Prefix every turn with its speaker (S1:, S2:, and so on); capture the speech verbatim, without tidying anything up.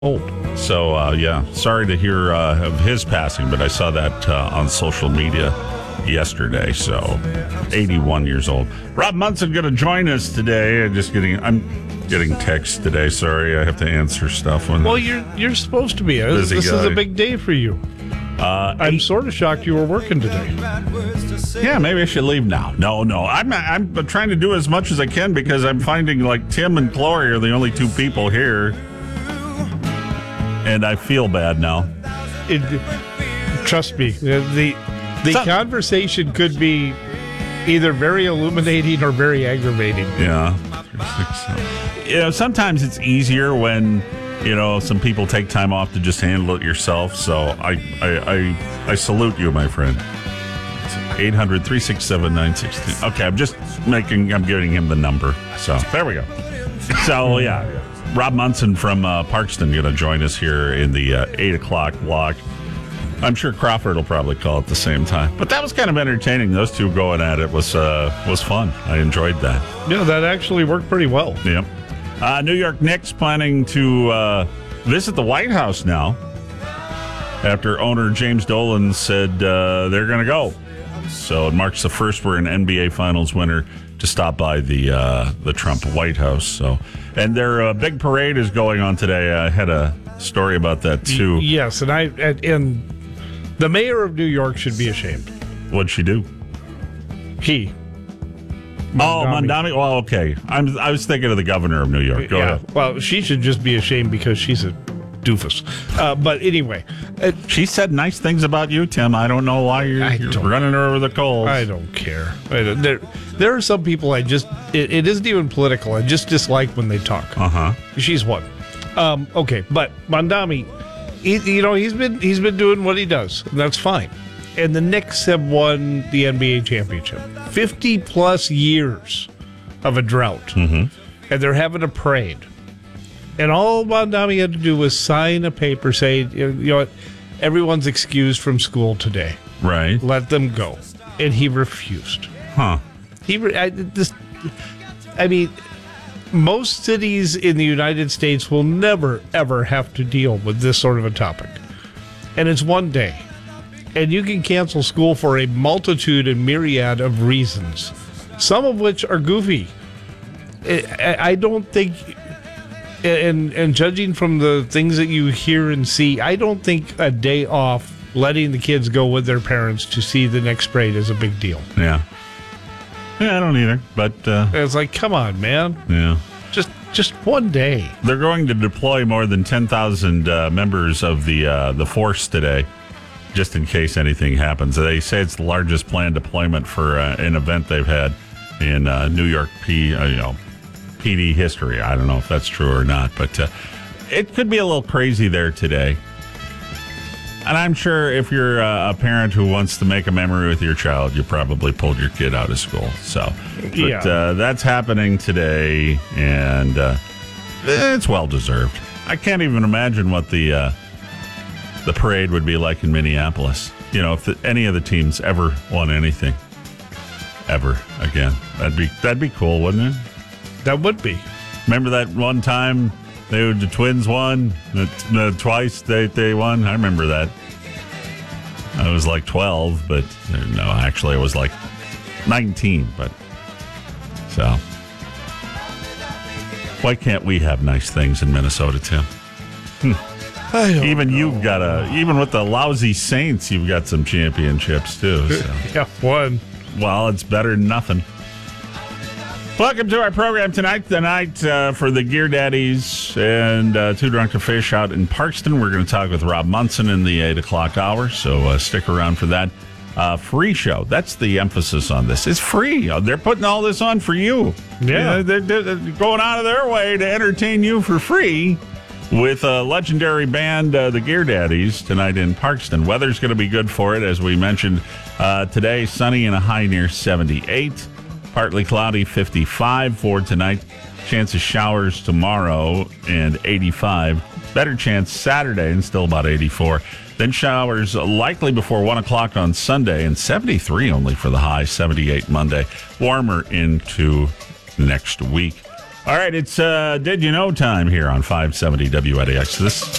S1: old.
S2: So, uh, yeah, sorry to hear uh, of his passing, but I saw that uh, on social media yesterday. So, eighty-one years old. Rob Munson going to join us today. I'm just getting, I'm getting texts today. Sorry, I have to answer stuff. When
S1: Well, you're you're supposed to be. This,
S2: Busy
S1: this is
S2: guy.
S1: a big day for you.
S2: Uh,
S1: I'm sort of shocked you were working today.
S2: Yeah, maybe I should leave now. No, no, I'm I'm trying to do as much as I can because I'm finding like Tim and Chloe are the only two people here, and I feel bad now.
S1: It, trust me, the the, the
S2: Some-
S1: conversation could be either very illuminating or very aggravating.
S2: Yeah, you know, sometimes it's easier when you know some people take time off to just handle it yourself. So I I I, I salute you, my friend. eight hundred, three six seven, nine six two. Okay, I'm just making, I'm giving him the number. So there we go. So, yeah, Rob Munson from uh, Parkston going to join us here in the uh, eight o'clock block. I'm sure Crawford will probably call at the same time. But that was kind of entertaining. Those two going at it was uh, was fun. I enjoyed that.
S1: Yeah, that actually worked pretty well.
S2: Yep. Uh, New York Knicks planning to uh, visit the White House now after owner James Dolan said uh, they're going to go. So it marks the first for an N B A Finals winner to stop by the uh, the Trump White House. So, and their uh, big parade is going on today. I had a story about that too.
S1: Yes, and I and, and the mayor of New York should be ashamed.
S2: What'd she do?
S1: He.
S2: Oh, Mondami. Well, okay. I'm. I was thinking of the governor of New York. Go
S1: yeah.
S2: ahead.
S1: Well, she should just be ashamed because she's a doofus. Uh, but anyway, uh,
S2: She said nice things about you, Tim. I don't know why you're,
S1: I
S2: you're
S1: don't-
S2: running her over the coals.
S1: I don't care. I don't, there, there are some people I just. It, it isn't even political. I just dislike when they talk.
S2: Uh huh.
S1: She's one. Um, okay, but Mondami, he, you know, he's been he's been doing what he does, and that's fine. And the Knicks have won the N B A championship, fifty plus years of a drought, mm-hmm. and they're having a parade. And all Mondami had to do was sign a paper saying, you know what, everyone's excused from school today.
S2: Right.
S1: Let them go, and he refused.
S2: Huh.
S1: He, re- I, this, I mean, most cities in the United States will never, ever have to deal with this sort of a topic. And it's one day. And you can cancel school for a multitude and myriad of reasons, some of which are goofy. I, I don't think, and, and judging from the things that you hear and see, I don't think a day off letting the kids go with their parents to see the next parade is a big deal.
S2: Yeah. Yeah, I don't either. But uh,
S1: It's like, come on, man.
S2: yeah.
S1: Just just one day.
S2: They're going to deploy more than ten thousand uh, members of the uh, the force today, just in case anything happens. They say it's the largest planned deployment for uh, an event they've had in uh, New York P, uh, you know, P D history. I don't know if that's true or not, but uh, it could be a little crazy there today. And I'm sure if you're uh, a parent who wants to make a memory with your child, you probably pulled your kid out of school. So, but
S1: Yeah.
S2: uh, that's happening today, and uh, it's well deserved. I can't even imagine what the uh, the parade would be like in Minneapolis. You know, if the, any of the teams ever won anything, ever again, that'd be that'd be cool, wouldn't it?
S1: That would be.
S2: Remember that one time they the Twins won, the, the, twice they they won. I remember that. I was like twelve, but uh, no, actually, I was like nineteen. But so, why can't we have nice things in Minnesota, Tim?
S1: I don't
S2: Even
S1: know.
S2: you've got a, even with the lousy Saints, you've got some championships too. So.
S1: Yeah, one.
S2: Well, it's better than nothing. Welcome to our program tonight. Tonight uh, for the Gear Daddies and uh, Too Drunk to Fish out in Parkston. We're going to talk with Rob Munson in the eight o'clock hour, so uh, stick around for that. Uh, free show. That's the emphasis on this. It's free. Uh, They're putting all this on for you.
S1: Yeah.
S2: You know, they're, they're going out of their way to entertain you for free with a legendary band, uh, the Gear Daddies, tonight in Parkston. Weather's going to be good for it, as we mentioned. Uh, today, sunny and a high near seventy-eight. Partly cloudy, fifty-five for tonight. Chance of showers tomorrow and eighty-five. Better chance Saturday and still about eighty-four. Then showers likely before one o'clock on Sunday and seventy-three only for the high, seventy-eight Monday. Warmer into next week. All right, it's uh, Did You Know time here on five seventy W I D X. This